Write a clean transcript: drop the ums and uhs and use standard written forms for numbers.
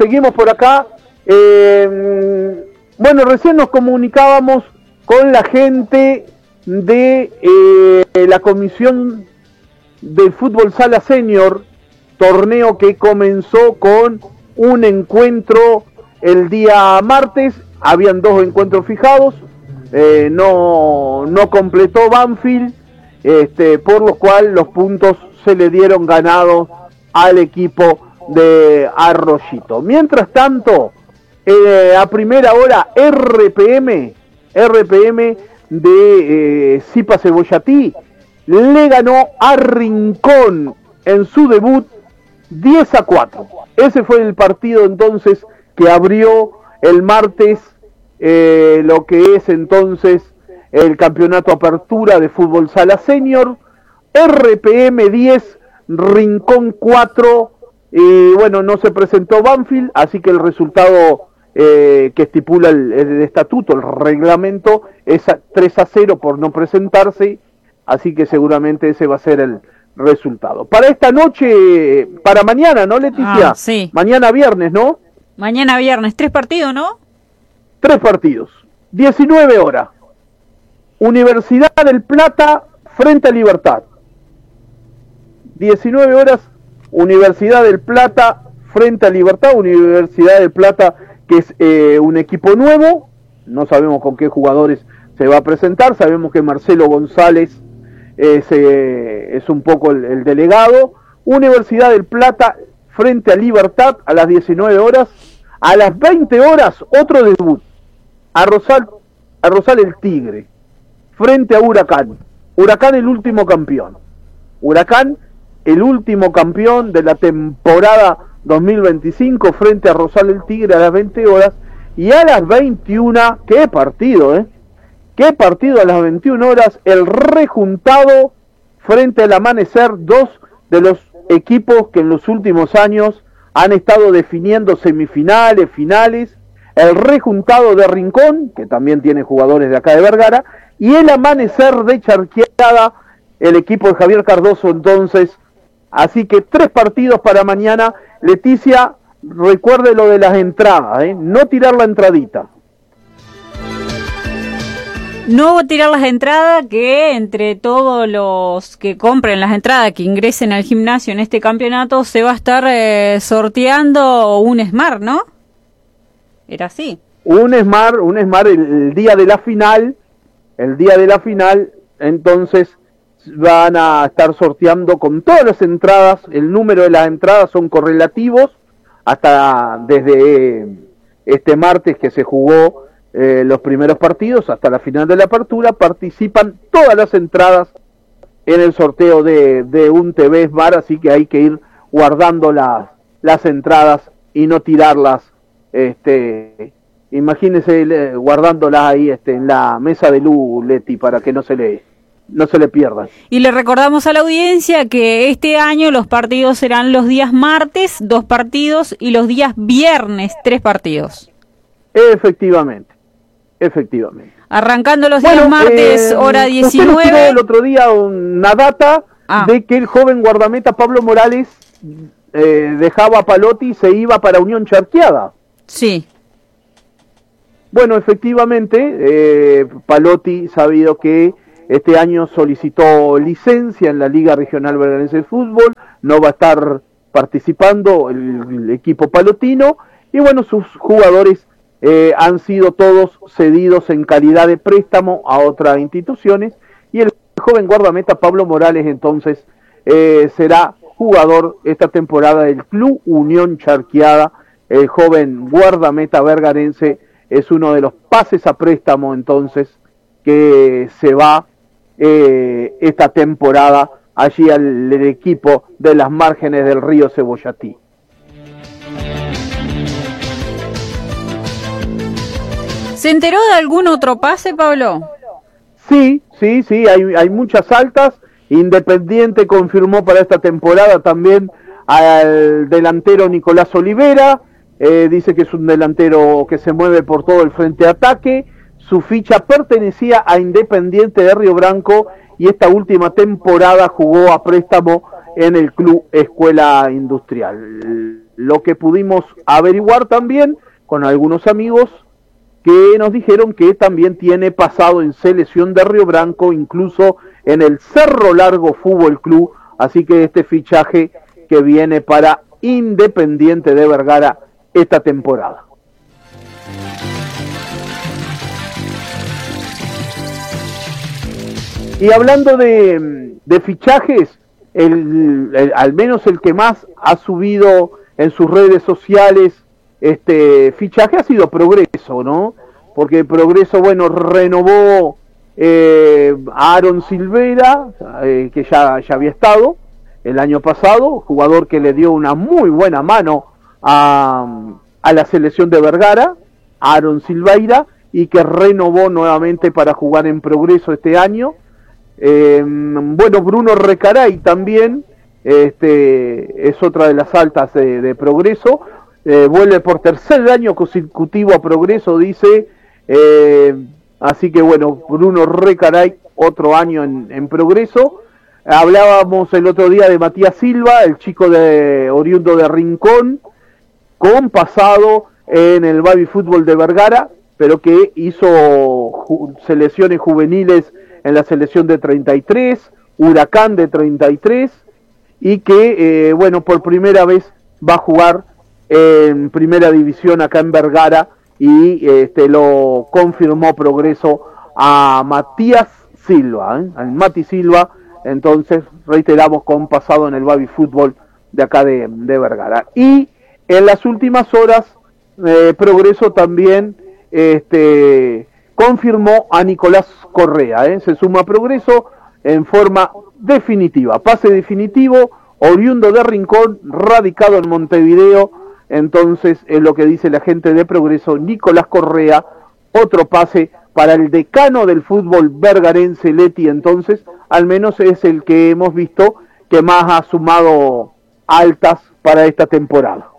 seguimos por acá. Bueno, recién nos comunicábamos con la gente de la Comisión del Fútbol Sala Senior, torneo que comenzó con un encuentro el día martes. Habían 2 encuentros fijados, no completó Banfield, por lo cual los puntos se le dieron ganados al equipo de Arroyito. Mientras tanto, a primera hora, RPM de Zipa Cebollatí le ganó a Rincón en su debut 10-4. Ese fue el partido entonces que abrió el martes lo que es entonces el campeonato apertura de fútbol sala senior. RPM 10, Rincón 4, y bueno, no se presentó Banfield, así que el resultado que estipula el estatuto, el reglamento, es 3-0 por no presentarse, así que seguramente ese va a ser el resultado. Para esta noche, para mañana, ¿no, Leticia? Sí. Mañana viernes, ¿no? Mañana viernes, 3 partidos, ¿no? 3 partidos, 19 horas. Universidad del Plata frente a Libertad. 19 horas, Universidad del Plata frente a Libertad. Universidad del Plata, que es un equipo nuevo, no sabemos con qué jugadores se va a presentar. Sabemos que Marcelo González es un poco el delegado. Universidad del Plata frente a Libertad a las 19 horas. A las 20 horas, otro debut. Arrozal el Tigre frente a Huracán. Huracán el último campeón. Huracán el último campeón de la temporada 2025 frente a Rosal el Tigre a las 20 horas. Y a las 21, qué partido, qué partido a las 21 horas, el Rejuntado frente al Amanecer, 2 de los equipos que en los últimos años han estado definiendo semifinales, finales. El Rejuntado de Rincón, que también tiene jugadores de acá de Vergara, y el Amanecer de Charqueada, el equipo de Javier Cardoso entonces. Así que 3 partidos para mañana. Leticia, recuerde lo de las entradas, no tirar la entradita. No tirar las entradas, que entre todos los que compren las entradas, que ingresen al gimnasio en este campeonato, se va a estar sorteando un Smart, ¿no? Era así. Un Smart el día de la final, entonces van a estar sorteando con todas las entradas. El número de las entradas son correlativos hasta desde este martes que se jugó los primeros partidos hasta la final de la apertura. Participan todas las entradas en el sorteo de un TV Smart, así que hay que ir guardando las entradas y no tirarlas. Imagínese guardándolas ahí en la mesa de luz, Leti, para que no se le pierdan. Y le recordamos a la audiencia que este año los partidos serán los días martes, 2 partidos, y los días viernes, 3 partidos. Efectivamente. Arrancando los días martes, hora 19. Usted nos tiró el otro día una data de que el joven guardameta Pablo Morales dejaba a Palotti y se iba para Unión Charqueada. Sí. Bueno, efectivamente, Palotti, sabido que este año solicitó licencia en la Liga Regional Vergarense de Fútbol, no va a estar participando el equipo palotino, y bueno, sus jugadores han sido todos cedidos en calidad de préstamo a otras instituciones, y el joven guardameta Pablo Morales entonces será jugador esta temporada del Club Unión Charqueada. El joven guardameta vergarense es uno de los pases a préstamo entonces que se va esta temporada allí al equipo de las márgenes del río Cebollatí. ¿Se enteró de algún otro pase, Pablo? Sí, hay muchas altas. Independiente confirmó para esta temporada también al delantero Nicolás Olivera. Dice que es un delantero que se mueve por todo el frente de ataque. Su ficha pertenecía a Independiente de Río Branco y esta última temporada jugó a préstamo en el Club Escuela Industrial. Lo que pudimos averiguar también con algunos amigos que nos dijeron que también tiene pasado en selección de Río Branco, incluso en el Cerro Largo Fútbol Club, así que este fichaje que viene para Independiente de Vergara esta temporada. Y hablando de fichajes, al menos el que más ha subido en sus redes sociales fichaje ha sido Progreso, ¿no? Porque Progreso, bueno, renovó a Aaron Silveira, que ya había estado el año pasado, jugador que le dio una muy buena mano a la selección de Vergara, Aaron Silveira, y que renovó nuevamente para jugar en Progreso este año. Bueno, Bruno Recaray también es otra de las altas de Progreso, vuelve por tercer año consecutivo a Progreso, dice, así que bueno, Bruno Recaray otro año en Progreso. Hablábamos el otro día de Matías Silva, el chico oriundo de Rincón, con pasado en el Baby Fútbol de Vergara, pero que hizo selecciones juveniles en la selección de 33, Huracán de 33, y que, bueno, por primera vez va a jugar en primera división acá en Vergara, y lo confirmó Progreso a Matías Silva, al Mati Silva, entonces reiteramos con pasado en el Baby Fútbol de acá de Vergara. Y en las últimas horas Progreso también confirmó a Nicolás Correa, se suma a Progreso en forma definitiva, pase definitivo, oriundo de Rincón, radicado en Montevideo. Entonces es lo que dice la gente de Progreso, Nicolás Correa, otro pase para el decano del fútbol vergarense, Leti. Entonces al menos es el que hemos visto que más ha sumado altas para esta temporada.